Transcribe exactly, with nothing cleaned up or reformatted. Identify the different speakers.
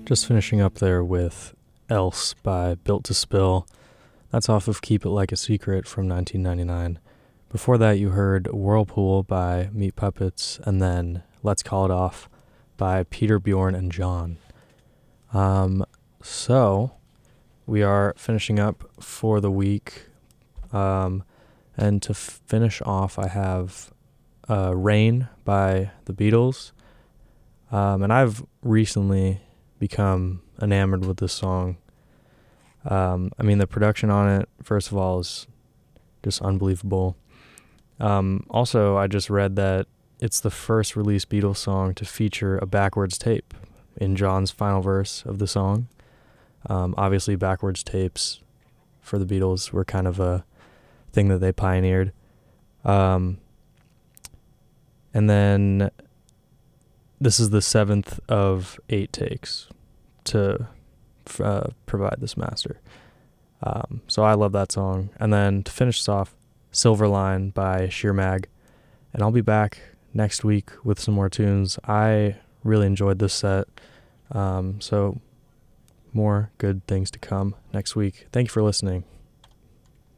Speaker 1: Just finishing up there with Else by Built to Spill. That's off of Keep It Like a Secret from nineteen ninety-nine. Before that, you heard Whirlpool by Meat Puppets, and then Let's Call It Off by Peter, Bjorn, and John. Um, so, we are finishing up for the week. Um, and to f- finish off, I have uh, Rain by the Beatles. Um, and I've recently become enamored with this song. Um, I mean, the production on it, first of all, is just unbelievable. Um, also, I just read that it's the first released Beatles song to feature a backwards tape in John's final verse of the song. Um, obviously, backwards tapes for the Beatles were kind of a thing that they pioneered. Um, and then this is the seventh of eight takes to uh, provide this master. Um, so I love that song. And then to finish this off, Silver Line by Sheer Mag. And I'll be back next week with some more tunes. I really enjoyed this set. Um, so more good things to come next week. Thank you for listening.